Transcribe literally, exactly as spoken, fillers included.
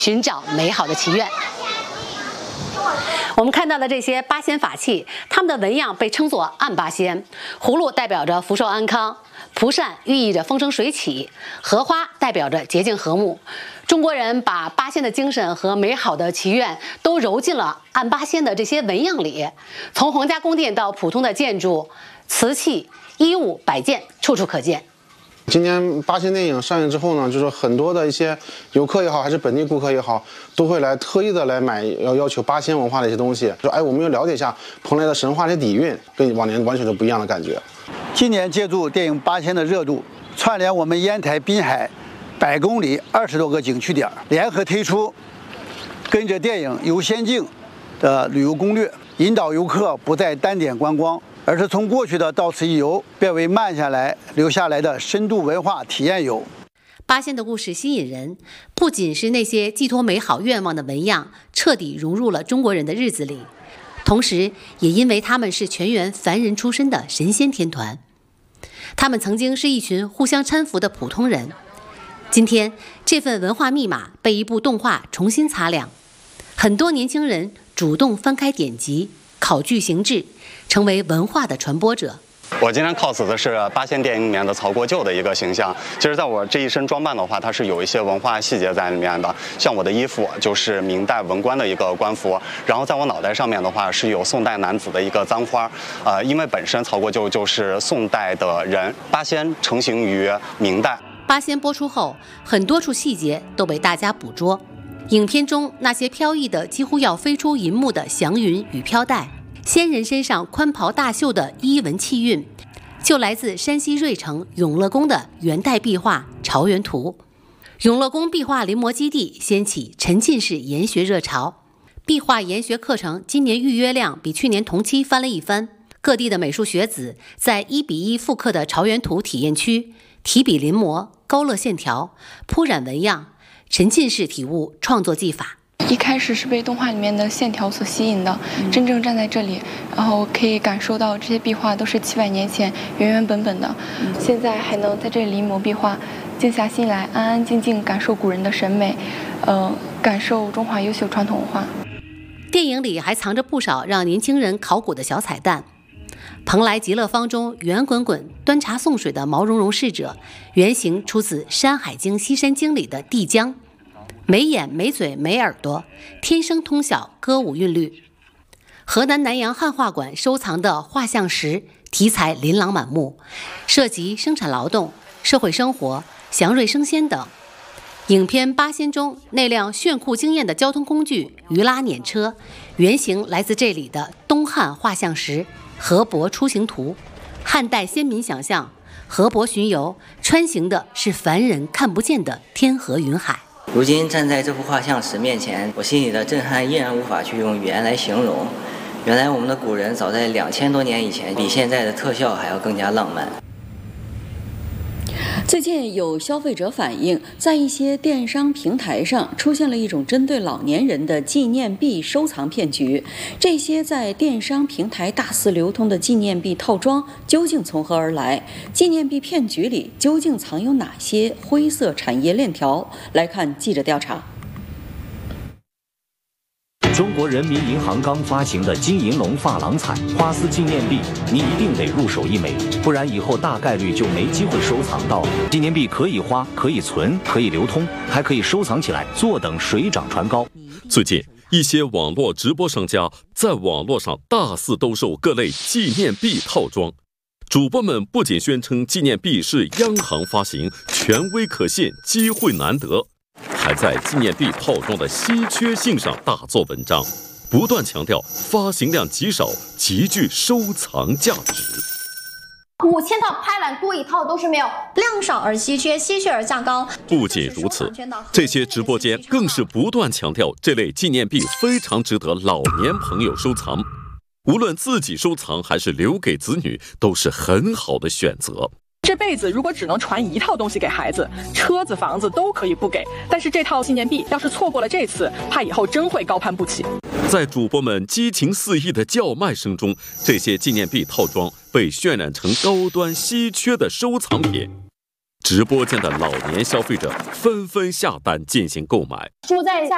寻找美好的祈愿。我们看到的这些八仙法器，它们的纹样被称作暗八仙。葫芦代表着福寿安康，蒲扇寓意着风生水起，荷花代表着洁净和睦。中国人把八仙的精神和美好的祈愿都揉进了暗八仙的这些纹样里，从皇家宫殿到普通的建筑、瓷器、衣物、摆件，处处可见。 今年八仙电影上映之后呢，就是很多的一些游客也好，还是本地顾客也好，都会来特意的来买，要要求八仙文化的一些东西，说哎，我们要了解一下蓬莱的神话的底蕴，跟往年完全是不一样的感觉。 今年借助电影《八仙》的热度，串联我们烟台滨海百公里二十多个景区点，联合推出跟着电影游仙境的旅游攻略，引导游客不再单点观光，而是从过去的到此一游变为慢下来留下来的深度文化体验游。 八仙的故事吸引人，不仅是那些寄托美好愿望的纹样彻底融入了中国人的日子里，同时也因为他们是全员凡人出身的神仙天团。他们曾经是一群互相搀扶的普通人，今天这份文化密码被一部动画重新擦亮，很多年轻人主动翻开典籍，考据形制，成为文化的传播者。 我今天 cos 的是八仙电影里面的曹国舅的一个形象。其实在我这一身装扮的话，它是有一些文化细节在里面的。像我的衣服就是明代文官的一个官服，然后在我脑袋上面的话是有宋代男子的一个簪花。呃，因为本身曹国舅就是宋代的人，八仙成型于明代。 八仙播出后，很多处细节都被大家捕捉。影片中那些飘逸的几乎要飞出银幕的祥云与飘带，仙人身上宽袍大袖的衣纹气韵，就来自山西芮城永乐宫的元代壁画《朝元图》。永乐宫壁画临摹基地掀起沉浸式研学热潮，壁画研学课程今年预约量比去年同期翻了一番。各地的美术学子在一比一复刻的朝元图体验区提笔临摹，勾勒线条，铺染纹样，沉浸式体悟创作技法。 一开始是被动画里面的线条所吸引的，真正站在这里，然后可以感受到这些壁画都是七百年前原原本本的，现在还能在这里临摹壁画，静下心来，安安静静感受古人的审美，呃，感受中华优秀传统文化。 电影里还藏着不少让年轻人考古的小彩蛋。蓬莱极乐坊中圆滚滚端茶送水的毛茸茸侍者，原型出自《山海经·西山经》里的帝江。没眼没嘴没耳朵，天生通晓歌舞韵律。河南南阳汉画馆收藏的画像石题材琳琅满目，涉及生产劳动、社会生活、祥瑞升仙等。影片《八仙》中那辆炫酷惊艳的交通工具鱼拉辇车，原型来自这里的东汉画像石河伯出行图。汉代先民想象，河伯巡游穿行的是凡人看不见的天河云海。 如今站在这幅画像石面前，我心里的震撼依然无法去用语言来形容。原来我们的古人早在两千多年以前，比现在的特效还要更加浪漫。 最近有消费者反映，在一些电商平台上出现了一种针对老年人的纪念币收藏骗局。这些在电商平台大肆流通的纪念币套装究竟从何而来？纪念币骗局里究竟藏有哪些灰色产业链条？来看记者调查。 中国人民银行刚发行的金银龙珐琅彩花丝纪念币，你一定得入手一枚，不然以后大概率就没机会收藏到了。纪念币可以花，可以存，可以流通，还可以收藏起来，坐等水涨船高。 最近，一些网络直播商家在网络上大肆兜售各类纪念币套装，主播们不仅宣称纪念币是央行发行，权威可信，机会难得，还在纪念币套装的稀缺性上大做文章，不断强调发行量极少，极具收藏价值。 五千套拍完多一套都是没有，量少而稀缺，稀缺而价高。 不仅如此，这些直播间更是不断强调这类纪念币非常值得老年朋友收藏，无论自己收藏还是留给子女，都是很好的选择。 这辈子如果只能传一套东西给孩子，车子房子都可以不给，但是这套纪念币要是错过了这次，怕以后真会高攀不起。 在主播们激情四溢的叫卖声中，这些纪念币套装被渲染成高端稀缺的收藏品，直播间的老年消费者纷纷下单进行购买。 住在下